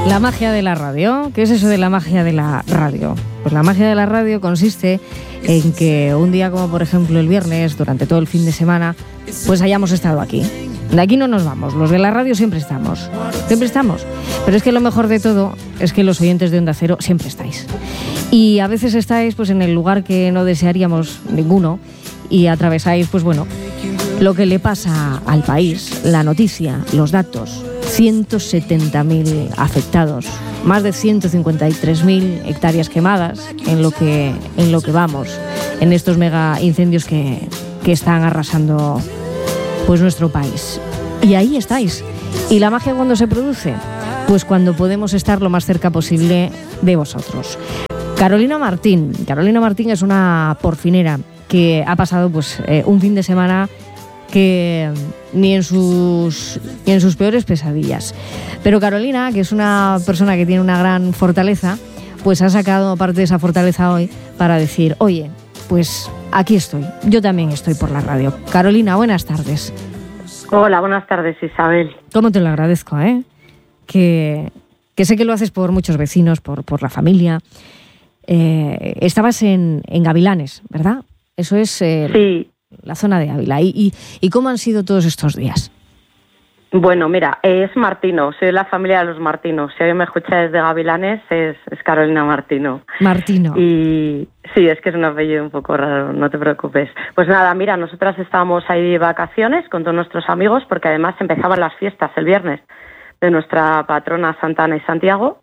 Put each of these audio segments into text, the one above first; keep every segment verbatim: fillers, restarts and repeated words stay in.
La magia de la radio. ¿Qué es eso de la magia de la radio? Pues la magia de la radio consiste en que un día como por ejemplo el viernes, durante todo el fin de semana, pues hayamos estado aquí. De aquí no nos vamos, los de la radio siempre estamos, siempre estamos. Pero es que lo mejor de todo es que los oyentes de Onda Cero siempre estáis. Y a veces estáis pues en el lugar que no desearíamos ninguno y atravesáis, pues bueno, lo que le pasa al país, la noticia, los datos. ciento setenta mil afectados, más de ciento cincuenta y tres mil hectáreas quemadas en lo que, en lo que vamos, en estos mega incendios que, que están arrasando pues nuestro país. Y ahí estáis. ¿Y la magia cuándo se produce? Pues cuando podemos estar lo más cerca posible de vosotros. Carolina Martín. Carolina Martín es una porcinera que ha pasado pues eh, un fin de semana que ni en sus ni en sus peores pesadillas. Pero Carolina, que es una persona que tiene una gran fortaleza, pues ha sacado parte de esa fortaleza hoy para decir, oye, pues aquí estoy, yo también estoy por la radio. Carolina, buenas tardes. Hola, buenas tardes, Isabel. ¿Cómo te lo agradezco, eh? Que, que sé que lo haces por muchos vecinos, por, por la familia. Eh, estabas en, en Gavilanes, ¿verdad? Eso es... Eh, sí. La zona de Ávila. ¿Y, y, ¿Y cómo han sido todos estos días? Bueno, mira, es Martino, soy de la familia de los Martinos. Si alguien me escucha desde Gavilanes, es, es Carolina Martino. Martino. Y sí, es que es un apellido un poco raro, no te preocupes. Pues nada, mira, nosotras estábamos ahí de vacaciones con todos nuestros amigos, porque además empezaban las fiestas el viernes de nuestra patrona Santa Ana y Santiago.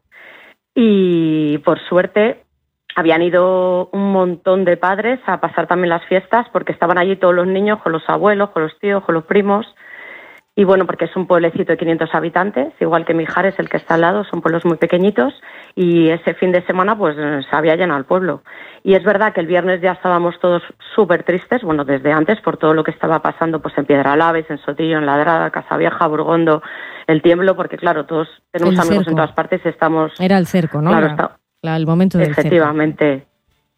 Y por suerte habían ido un montón de padres a pasar también las fiestas porque estaban allí todos los niños con los abuelos, con los tíos, con los primos. Y bueno, porque es un pueblecito de quinientos habitantes, igual que Mijares, el que está al lado, son pueblos muy pequeñitos. Y ese fin de semana pues se había llenado el pueblo. Y es verdad que el viernes ya estábamos todos súper tristes, bueno, desde antes, por todo lo que estaba pasando pues en Piedralaves, en Sotillo, en Ladrada, Casavieja, Burgondo, el Tiemblo, porque claro, todos tenemos el amigos cerco. En todas partes y estamos... Era el cerco, ¿no? Claro, la, está... la, el momento del Efectivamente. cerco.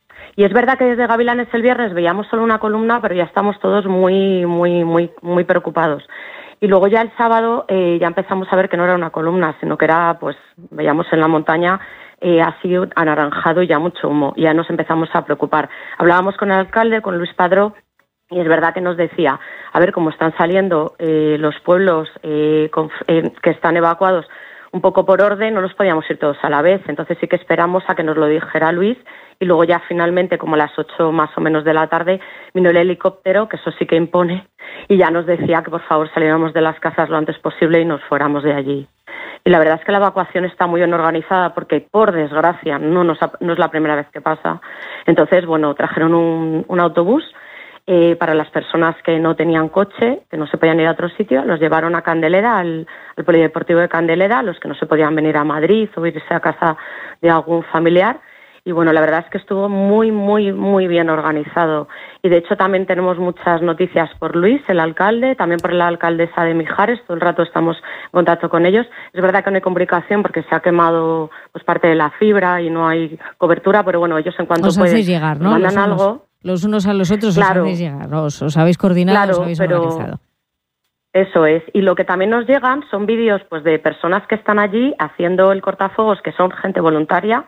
Y es verdad que desde Gavilanes el viernes veíamos solo una columna, pero ya estamos todos muy, muy, muy, muy preocupados. Y luego ya el sábado eh, ya empezamos a ver que no era una columna, sino que era, pues, veíamos en la montaña eh, así anaranjado y ya mucho humo. Y ya nos empezamos a preocupar. Hablábamos con el alcalde, con Luis Padró, y es verdad que nos decía, a ver, cómo están saliendo eh, los pueblos eh, con, eh, que están evacuados un poco por orden, no los podíamos ir todos a la vez. Entonces sí que esperamos a que nos lo dijera Luis. Y luego ya finalmente, como a las ocho más o menos de la tarde, vino el helicóptero, que eso sí que impone, y ya nos decía que por favor saliéramos de las casas lo antes posible y nos fuéramos de allí. Y la verdad es que la evacuación está muy bien organizada porque, por desgracia, no, nos ha, no es la primera vez que pasa. Entonces, bueno, trajeron un, un autobús eh, para las personas que no tenían coche, que no se podían ir a otro sitio, los llevaron a Candelera, al, al Polideportivo de Candelera, los que no se podían venir a Madrid o irse a casa de algún familiar. Y bueno, la verdad es que estuvo muy, muy, muy bien organizado. Y de hecho también tenemos muchas noticias por Luis, el alcalde, también por la alcaldesa de Mijares, todo el rato estamos en contacto con ellos. Es verdad que no hay comunicación porque se ha quemado pues parte de la fibra y no hay cobertura, pero bueno, ellos en cuanto os pueden hacéis llegar, ¿no? mandan los unos, algo. Los unos a los otros claro, os hacéis llegar, os, os habéis coordinado, claro, os habéis pero organizado. Eso es. Y lo que también nos llegan son vídeos pues de personas que están allí haciendo el cortafuegos, que son gente voluntaria.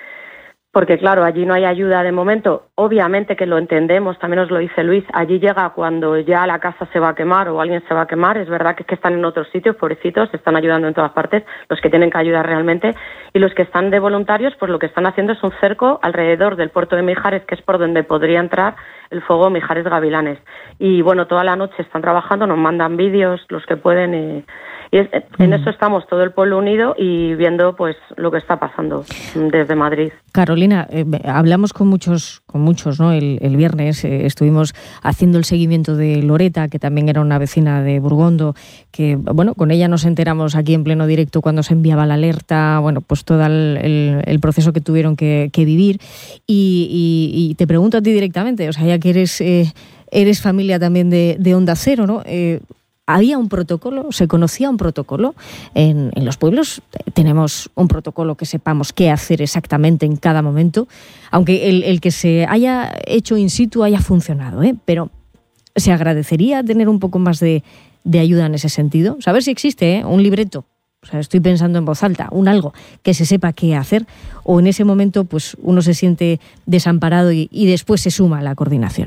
Porque claro, allí no hay ayuda de momento, obviamente que lo entendemos, también nos lo dice Luis, allí llega cuando ya la casa se va a quemar o alguien se va a quemar, es verdad que es que están en otros sitios, pobrecitos, están ayudando en todas partes, los que tienen que ayudar realmente, y los que están de voluntarios, pues lo que están haciendo es un cerco alrededor del puerto de Mijares, que es por donde podría entrar el fuego Mijares Gavilanes. Y bueno, toda la noche están trabajando, nos mandan vídeos, los que pueden, y... Y es, en eso estamos todo el pueblo unido y viendo pues lo que está pasando desde Madrid. Carolina, eh, hablamos con muchos, con muchos, ¿no? El, el viernes eh, estuvimos haciendo el seguimiento de Loreta, que también era una vecina de Burgondo, que bueno, con ella nos enteramos aquí en pleno directo cuando se enviaba la alerta, bueno, pues todo el, el, el proceso que tuvieron que, que vivir. Y, y, y te pregunto a ti directamente, o sea, ya que eres eh, eres familia también de, de Onda Cero, ¿no? Eh, ¿Había un protocolo? ¿Se conocía un protocolo? En, en los pueblos tenemos un protocolo que sepamos qué hacer exactamente en cada momento, aunque el, el que se haya hecho in situ haya funcionado, ¿eh? Pero se agradecería tener un poco más de, de ayuda en ese sentido. Saber si existe, ¿eh? Un libreto. O sea, estoy pensando en voz alta, un algo que se sepa qué hacer, o en ese momento pues uno se siente desamparado y, y después se suma a la coordinación.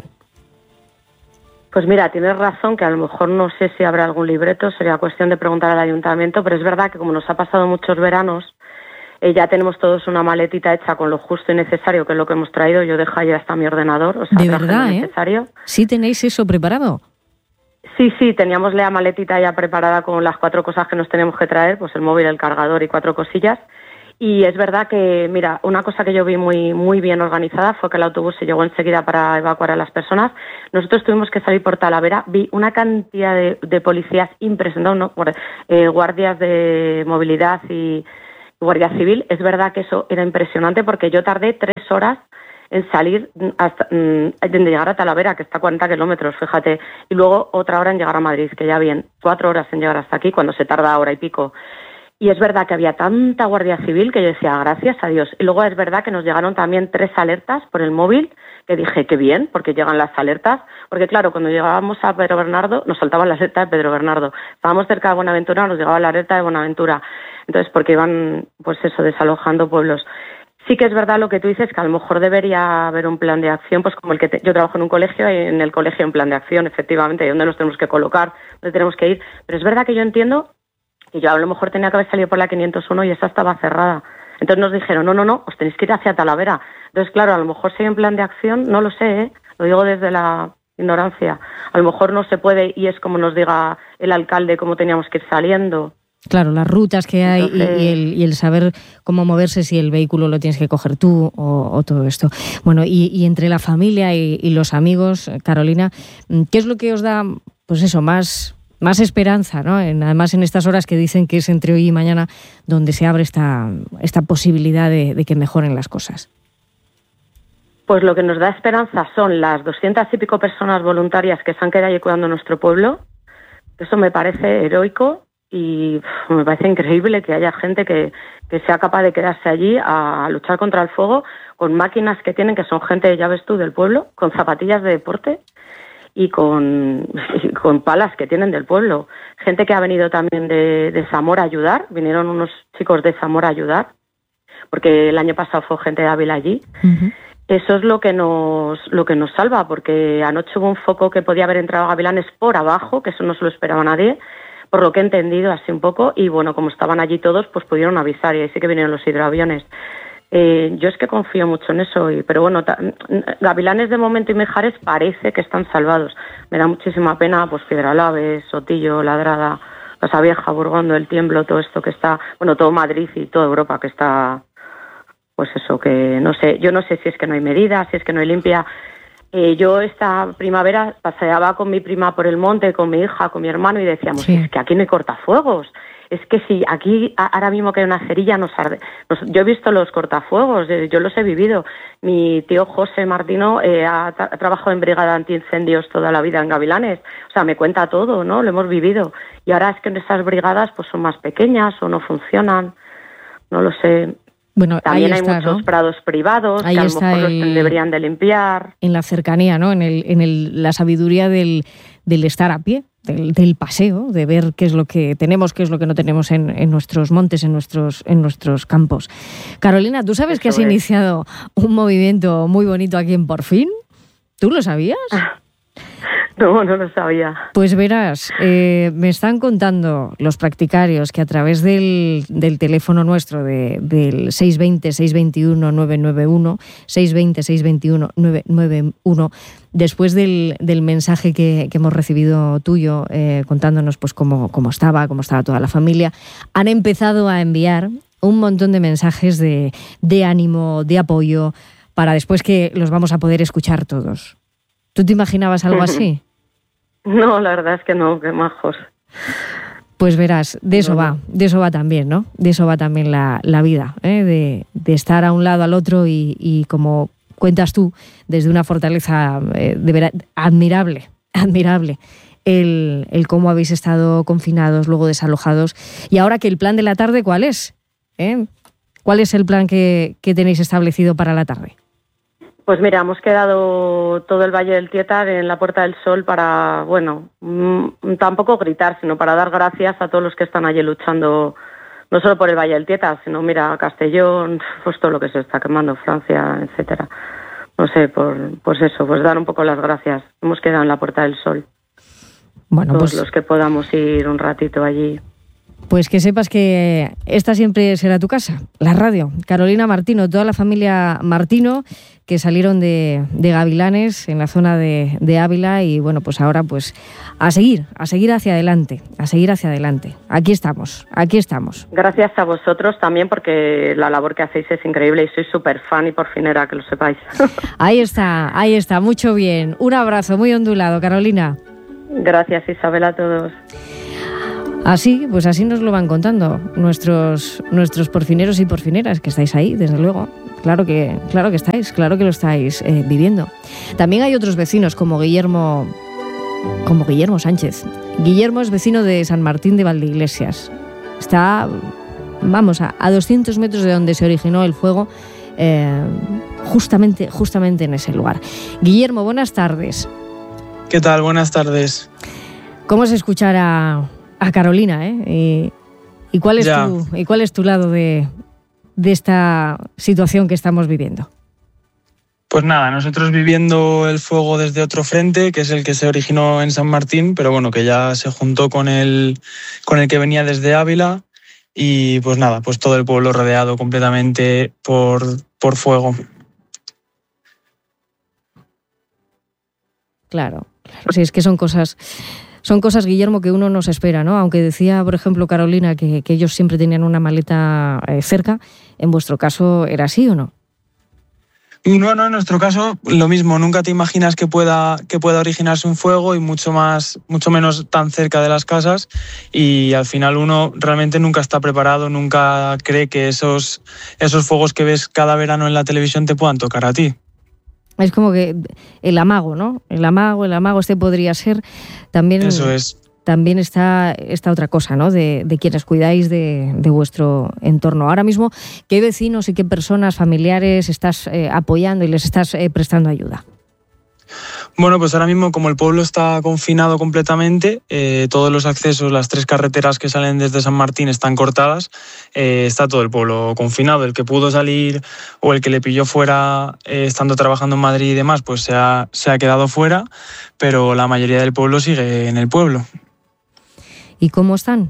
Pues mira, tienes razón que a lo mejor no sé si habrá algún libreto, sería cuestión de preguntar al ayuntamiento, pero es verdad que como nos ha pasado muchos veranos, eh, ya tenemos todos una maletita hecha con lo justo y necesario, que es lo que hemos traído. Yo dejo ya hasta mi ordenador, o sea, de traje verdad, lo ¿eh? necesario. ¿Sí tenéis eso preparado? Sí, sí, teníamos la maletita ya preparada con las cuatro cosas que nos tenemos que traer, pues el móvil, el cargador y cuatro cosillas. Y es verdad que, mira, una cosa que yo vi muy muy bien organizada fue que el autobús se llegó enseguida para evacuar a las personas. Nosotros tuvimos que salir por Talavera, vi una cantidad de, de policías impresionantes, ¿no? eh, guardias de movilidad y guardia civil. Es verdad que eso era impresionante porque yo tardé tres horas en salir hasta en llegar a Talavera, que está a cuarenta kilómetros, fíjate, y luego otra hora en llegar a Madrid, que ya bien, cuatro horas en llegar hasta aquí, cuando se tarda hora y pico. Y es verdad que había tanta guardia civil que yo decía, gracias a Dios. Y luego es verdad que nos llegaron también tres alertas por el móvil, que dije, qué bien, porque llegan las alertas. Porque claro, cuando llegábamos a Pedro Bernardo, nos saltaba la alerta de Pedro Bernardo. Estábamos cerca de Buenaventura, nos llegaba la alerta de Buenaventura. Entonces, porque iban, pues eso, desalojando pueblos. Sí que es verdad lo que tú dices, que a lo mejor debería haber un plan de acción, pues como el que te, yo trabajo en un colegio y en el colegio hay un plan de acción, efectivamente, y dónde nos tenemos que colocar, dónde tenemos que ir. Pero es verdad que yo entiendo que yo a lo mejor tenía que haber salido por la quinientos uno y esa estaba cerrada. Entonces nos dijeron, no, no, no, os tenéis que ir hacia Talavera. Entonces, claro, a lo mejor si hay un plan de acción, no lo sé, ¿eh? Lo digo desde la ignorancia. A lo mejor no se puede y es como nos diga el alcalde cómo teníamos que ir saliendo. Claro, las rutas que hay. Entonces, y, y, el, y el saber cómo moverse, si el vehículo lo tienes que coger tú o, o todo esto. Bueno, y, y entre la familia y, y los amigos, Carolina, ¿qué es lo que os da, pues eso, más... más esperanza, ¿no? En, además en estas horas que dicen que es entre hoy y mañana donde se abre esta, esta posibilidad de, de que mejoren las cosas? Pues lo que nos da esperanza son las doscientas y pico personas voluntarias que se han quedado allí cuidando nuestro pueblo. Eso me parece heroico y uf, me parece increíble que haya gente que, que sea capaz de quedarse allí a, a luchar contra el fuego con máquinas que tienen, que son gente, ya ves tú, del pueblo, con zapatillas de deporte y con, y con palas que tienen del pueblo. Gente que ha venido también de, de Zamora a ayudar, vinieron unos chicos de Zamora a ayudar, porque el año pasado fue gente de Ávila allí. Uh-huh. Eso es lo que nos lo que nos salva, porque anoche hubo un foco que podía haber entrado a Gavilanes por abajo, que eso no se lo esperaba nadie, por lo que he entendido así un poco, y bueno, como estaban allí todos, pues pudieron avisar, y ahí sí que vinieron los hidroaviones. Eh, yo es que confío mucho en eso, y, pero bueno, ta, Gavilanes de momento y Mijares parece que están salvados. Me da muchísima pena, pues Piedralaves, Sotillo, Ladrada, Casavieja, Burgondo, El Tiemblo, todo esto que está, bueno, todo Madrid y toda Europa que está, pues eso, que no sé, yo no sé si es que no hay medidas, si es que no hay limpia. Eh, yo esta primavera paseaba con mi prima por el monte, con mi hija, con mi hermano, y decíamos, sí, es que aquí no hay cortafuegos. Es que si aquí ahora mismo que hay una cerilla nos arde. Nos, yo he visto los cortafuegos, eh, yo los he vivido. Mi tío José Martino eh, ha, tra- ha trabajado en brigada antiincendios toda la vida en Gavilanes. O sea, me cuenta todo, ¿no? Lo hemos vivido. Y ahora es que esas brigadas pues son más pequeñas o no funcionan. No lo sé. Bueno, también ahí hay está, muchos ¿no? prados privados ahí que a lo está mejor el, los deberían de limpiar. En la cercanía, ¿no? En, el, en el, la sabiduría del, del estar a pie. Del, del paseo, de ver qué es lo que tenemos, qué es lo que no tenemos en, en nuestros montes, en nuestros, en nuestros campos. Carolina, ¿tú sabes Eso que has es. iniciado un movimiento muy bonito aquí en Por Fin? ¿Tú lo sabías? No, no lo sabía. Pues verás, eh, me están contando los practicarios que a través del, del teléfono nuestro, de, del seis dos cero, seis dos uno, nueve nueve uno, seis dos cero, seis dos uno, nueve nueve uno, después del, del mensaje que, que hemos recibido tuyo, eh, contándonos pues cómo, cómo estaba, cómo estaba toda la familia, han empezado a enviar un montón de mensajes de, de ánimo, de apoyo, para después que los vamos a poder escuchar todos. ¿Tú te imaginabas algo así? No, la verdad es que no, qué majos. Pues verás, de eso no, va, de eso va también, ¿no? De eso va también la, la vida, ¿eh? de, de estar a un lado al otro y, y como cuentas tú, desde una fortaleza eh, de vera, admirable, admirable, el, el cómo habéis estado confinados, luego desalojados. Y ahora que el plan de la tarde, ¿cuál es? ¿Eh? ¿Cuál es el plan que, que tenéis establecido para la tarde? Pues mira, hemos quedado todo el Valle del Tietar en la Puerta del Sol para, bueno, mmm, tampoco gritar, sino para dar gracias a todos los que están allí luchando no solo por el Valle del Tieta, sino mira Castellón, pues todo lo que se está quemando, Francia, etcétera. No sé, por pues eso, pues dar un poco las gracias. Hemos quedado en la Puerta del Sol. Bueno, todos pues, los que podamos ir un ratito allí. Pues que sepas que esta siempre será tu casa, la radio. Carolina Martino, toda la familia Martino que salieron de, de Gavilanes en la zona de, de Ávila y bueno, pues ahora pues a seguir, a seguir hacia adelante, a seguir hacia adelante. Aquí estamos, aquí estamos. Gracias a vosotros también porque la labor que hacéis es increíble y soy súper fan y porfinera, que lo sepáis. Ahí está, ahí está, mucho bien. Un abrazo muy ondulado, Carolina. Gracias, Isabel, a todos. Así, pues así nos lo van contando nuestros nuestros porfineros y porfineras, que estáis ahí, desde luego. Claro que, claro que estáis, claro que lo estáis eh, viviendo. También hay otros vecinos como Guillermo, como Guillermo Sánchez. Guillermo es vecino de San Martín de Valdeiglesias. Está, vamos, a, a doscientos metros de donde se originó el fuego, eh, justamente, justamente en ese lugar. Guillermo, buenas tardes. ¿Qué tal? Buenas tardes. ¿Cómo es escuchar a, a Carolina, eh? Y, y, cuál es tu, ¿Y cuál es tu lado de, de esta situación que estamos viviendo? Pues nada, nosotros viviendo el fuego desde otro frente, que es el que se originó en San Martín, pero bueno, que ya se juntó con el, con el que venía desde Ávila y pues nada, pues todo el pueblo rodeado completamente por, por fuego. Claro, claro. Sí, es que son cosas, son cosas, Guillermo, que uno no se espera, ¿no? Aunque decía, por ejemplo, Carolina, que, que ellos siempre tenían una maleta eh, cerca, ¿en vuestro caso era así o no? No, no, en nuestro caso lo mismo. Nunca te imaginas que pueda, que pueda originarse un fuego y mucho más, mucho menos tan cerca de las casas. Y al final uno realmente nunca está preparado, nunca cree que esos, esos fuegos que ves cada verano en la televisión te puedan tocar a ti. Es como que el amago, ¿no? El amago, el amago este podría ser. También, Eso es. También está esta otra cosa, ¿no? De, de quienes cuidáis de, de vuestro entorno. Ahora mismo, ¿qué vecinos y qué personas familiares estás eh, apoyando y les estás eh, prestando ayuda? Bueno, pues ahora mismo como el pueblo está confinado completamente, eh, todos los accesos, las tres carreteras que salen desde San Martín están cortadas, eh, está todo el pueblo confinado. El que pudo salir o el que le pilló fuera eh, estando trabajando en Madrid y demás, pues se ha, se ha quedado fuera, pero la mayoría del pueblo sigue en el pueblo. ¿Y cómo están?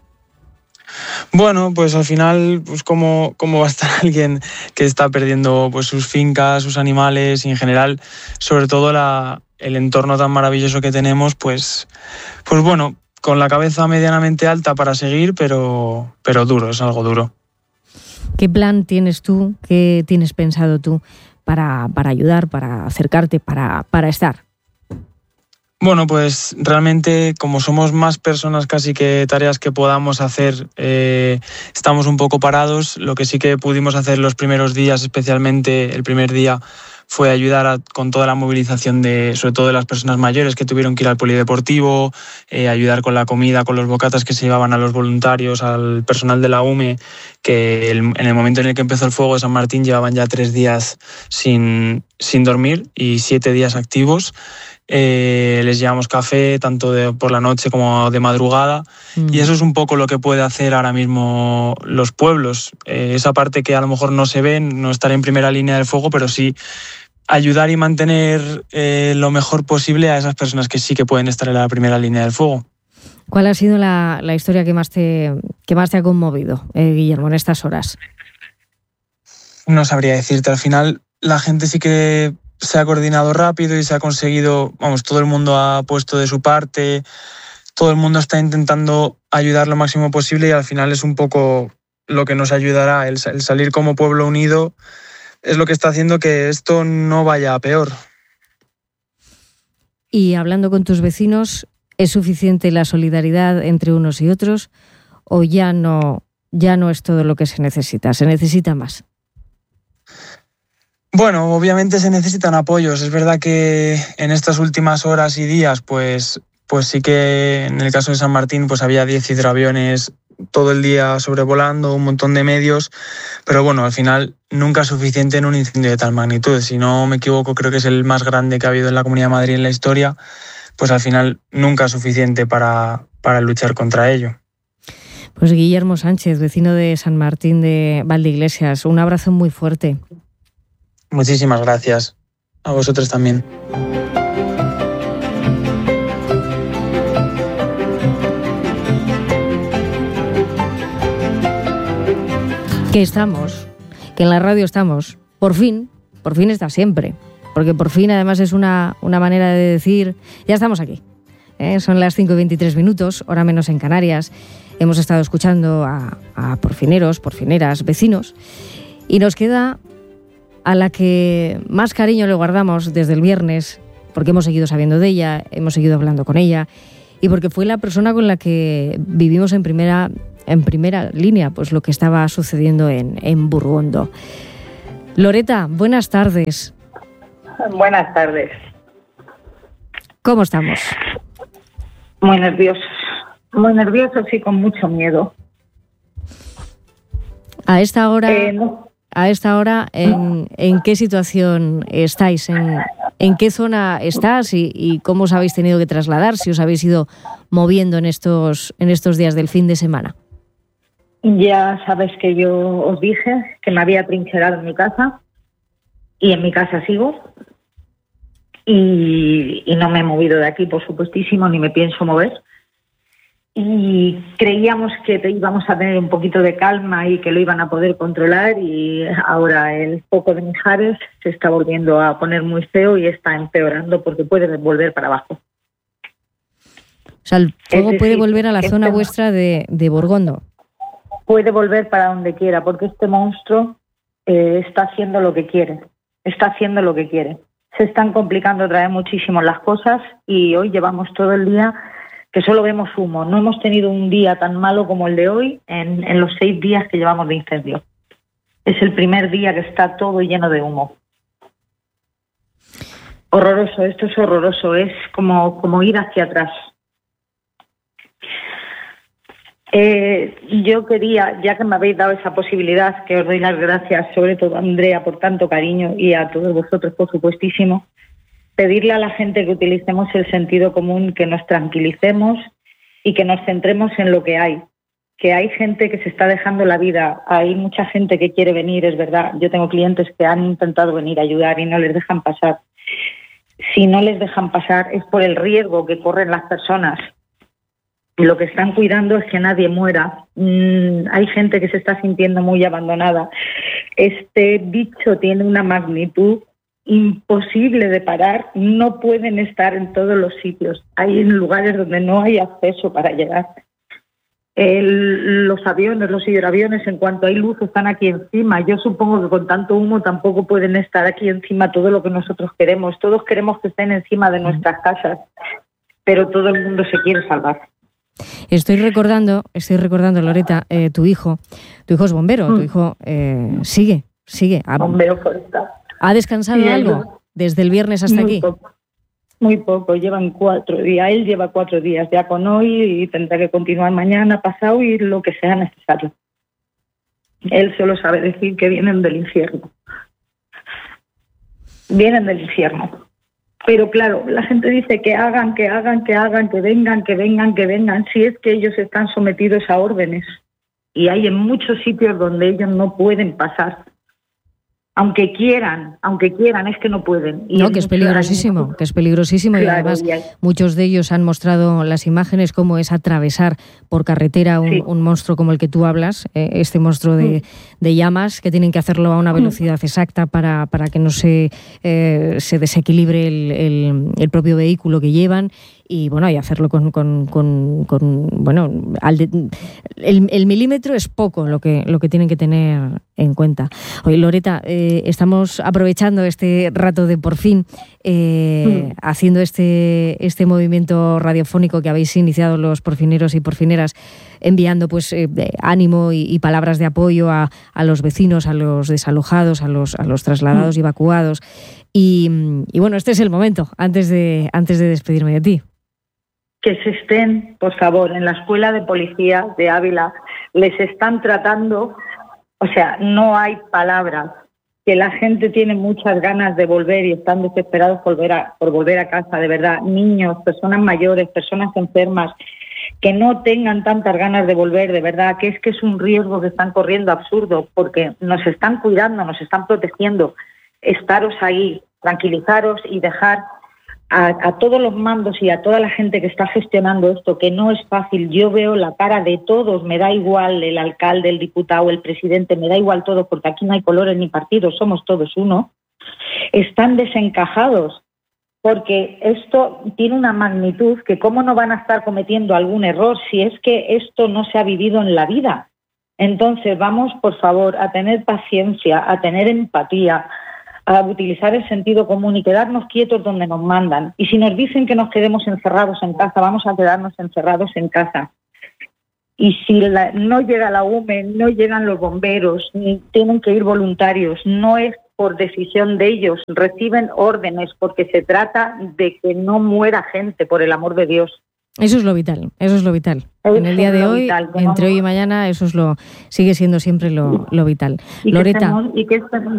Bueno, pues al final, pues cómo, cómo va a estar alguien que está perdiendo pues sus fincas, sus animales y en general, sobre todo la, el entorno tan maravilloso que tenemos, pues, pues bueno, con la cabeza medianamente alta para seguir, pero, pero duro, es algo duro. ¿Qué plan tienes tú, qué tienes pensado tú para, para ayudar, para acercarte, para, para estar? Bueno, pues realmente como somos más personas casi que tareas que podamos hacer, eh, estamos un poco parados. Lo que sí que pudimos hacer los primeros días, especialmente el primer día, fue ayudar a, con toda la movilización de, sobre todo de las personas mayores que tuvieron que ir al polideportivo, eh, ayudar con la comida, con los bocatas que se llevaban a los voluntarios, al personal de la U M E, que el, en el momento en el que empezó el fuego de San Martín llevaban ya tres días sin, sin dormir y siete días activos. Eh, les llevamos café tanto de, por la noche como de madrugada mm. y eso es un poco lo que puede hacer ahora mismo los pueblos, eh, esa parte que a lo mejor no se ve, no estar en primera línea del fuego, pero sí ayudar y mantener eh, lo mejor posible a esas personas que sí que pueden estar en la primera línea del fuego. ¿Cuál ha sido la, la historia que más te, que más te ha conmovido, eh, Guillermo, en estas horas? No sabría decirte, al final la gente sí que se ha coordinado rápido y se ha conseguido, vamos, todo el mundo ha puesto de su parte, todo el mundo está intentando ayudar lo máximo posible y al final es un poco lo que nos ayudará, el, el salir como pueblo unido es lo que está haciendo que esto no vaya a peor. Y hablando con tus vecinos, ¿es suficiente la solidaridad entre unos y otros o ya no, ya no es todo lo que se necesita, se necesita más? Bueno, obviamente se necesitan apoyos. Es verdad que en estas últimas horas y días, pues, pues sí que en el caso de San Martín pues había diez hidroaviones todo el día sobrevolando, un montón de medios, pero bueno, al final nunca es suficiente en un incendio de tal magnitud. Si no me equivoco, creo que es el más grande que ha habido en la Comunidad de Madrid en la historia, pues al final nunca es suficiente para, para luchar contra ello. Pues Guillermo Sánchez, vecino de San Martín de Valdeiglesias, un abrazo muy fuerte. Muchísimas gracias. A vosotros también. Que estamos, que en la radio estamos, por fin, por fin está siempre, porque por fin además es una, una manera de decir, ya estamos aquí. ¿Eh? Son las cinco y veintitrés minutos, hora menos en Canarias. Hemos estado escuchando a, a porfineros, porfineras, vecinos, y nos queda a la que más cariño le guardamos desde el viernes, porque hemos seguido sabiendo de ella, hemos seguido hablando con ella, y porque fue la persona con la que vivimos en primera, en primera línea pues lo que estaba sucediendo en, en Burgondo. Loreta, buenas tardes. Buenas tardes. ¿Cómo estamos? Muy nerviosos, muy nerviosos y con mucho miedo. A esta hora, eh, no. a esta hora, ¿en, ¿en qué situación estáis? ¿En, en qué zona estás y, y cómo os habéis tenido que trasladar? Si os habéis ido moviendo en estos, en estos días del fin de semana. Ya sabes que yo os dije que me había trincherado en mi casa y en mi casa sigo. Y, y no me he movido de aquí, por supuestísimo, ni me pienso mover. Y creíamos que te íbamos a tener un poquito de calma y que lo iban a poder controlar, y ahora el foco de Mijares se está volviendo a poner muy feo y está empeorando porque puede volver para abajo. O sea, el fuego decir, puede volver a la este zona vuestra de, de Burgondo. Puede volver para donde quiera, porque este monstruo eh, está haciendo lo que quiere. Está haciendo lo que quiere. Se están complicando otra vez muchísimo las cosas y hoy llevamos todo el día que solo vemos humo. No hemos tenido un día tan malo como el de hoy en, en los seis días que llevamos de incendio. Es el primer día que está todo lleno de humo. Horroroso, esto es horroroso, es como, como ir hacia atrás. Eh, yo quería, ya que me habéis dado esa posibilidad, que os doy las gracias, sobre todo a Andrea por tanto cariño y a todos vosotros por supuestísimo, pedirle a la gente que utilicemos el sentido común, que nos tranquilicemos y que nos centremos en lo que hay. Que hay gente que se está dejando la vida, hay mucha gente que quiere venir, es verdad. Yo tengo clientes que han intentado venir a ayudar y no les dejan pasar. Si no les dejan pasar es por el riesgo que corren las personas. Lo que están cuidando es que nadie muera. Mm, hay gente que se está sintiendo muy abandonada. Este bicho tiene una magnitud imposible de parar. No pueden estar en todos los sitios. Hay lugares donde no hay acceso para llegar. El, los aviones, los hidroaviones, en cuanto hay luz, están aquí encima. Yo supongo que con tanto humo tampoco pueden estar aquí encima todo lo que nosotros queremos. Todos queremos que estén encima de nuestras casas, pero todo el mundo se quiere salvar. Estoy recordando, estoy recordando, Loreta, eh, tu hijo, tu hijo es bombero, mm. tu hijo eh, sigue, sigue. Ha, bombero forestal. ¿Ha descansado sí, algo él, desde el viernes hasta muy aquí? Poco, muy poco, llevan cuatro días, él lleva cuatro días ya con hoy y tendrá que continuar mañana, pasado y lo que sea necesario. Él solo sabe decir que vienen del infierno. Vienen del infierno. Pero claro, la gente dice que hagan, que hagan, que hagan, que vengan, que vengan, que vengan, si es que ellos están sometidos a órdenes. Y hay en muchos sitios donde ellos no pueden pasar. Aunque quieran, aunque quieran, es que no pueden. Y no, que es peligrosísimo, años, que es peligrosísimo. Claro, y además y hay... muchos de ellos han mostrado las imágenes cómo es atravesar por carretera un, sí. un monstruo como el que tú hablas, eh, este monstruo de, de llamas, que tienen que hacerlo a una velocidad exacta para, para que no se, eh, se desequilibre el, el, el propio vehículo que llevan. Y bueno, y hacerlo con, con, con, con bueno, al de, el, el milímetro es poco lo que, lo que tienen que tener en cuenta. Oye, Loreta, eh, estamos aprovechando este rato de por fin, eh, mm. haciendo este, este movimiento radiofónico que habéis iniciado los porfineros y porfineras, enviando pues eh, ánimo y, y palabras de apoyo a, a los vecinos, a los desalojados, a los, a los trasladados mm. y evacuados. Y, y bueno, este es el momento, antes de, antes de despedirme de ti. Que se estén, por favor, en la escuela de policía de Ávila, les están tratando, o sea, no hay palabras, que la gente tiene muchas ganas de volver y están desesperados por volver a, por volver a casa, de verdad, niños, personas mayores, personas enfermas, que no tengan tantas ganas de volver, de verdad, que es que es un riesgo que están corriendo absurdo, porque nos están cuidando, nos están protegiendo. Estaros ahí, tranquilizaros y dejar a, a todos los mandos y a toda la gente que está gestionando esto, que no es fácil. Yo veo la cara de todos, me da igual el alcalde, el diputado, el presidente, me da igual todo, porque aquí no hay colores ni partidos, somos todos uno. Están desencajados, porque esto tiene una magnitud que cómo no van a estar cometiendo algún error si es que esto no se ha vivido en la vida. Entonces vamos, por favor, a tener paciencia, a tener empatía, a utilizar el sentido común y quedarnos quietos donde nos mandan. Y si nos dicen que nos quedemos encerrados en casa, vamos a quedarnos encerrados en casa. Y si la, no llega la U M E, no llegan los bomberos, ni tienen que ir voluntarios, no es por decisión de ellos, reciben órdenes porque se trata de que no muera gente, por el amor de Dios. Eso es lo vital, eso es lo vital. Eso en el día de hoy, vital, entre hoy y mañana, eso es lo sigue siendo siempre lo, lo vital. Y Loretta. Que estemos, y que estemos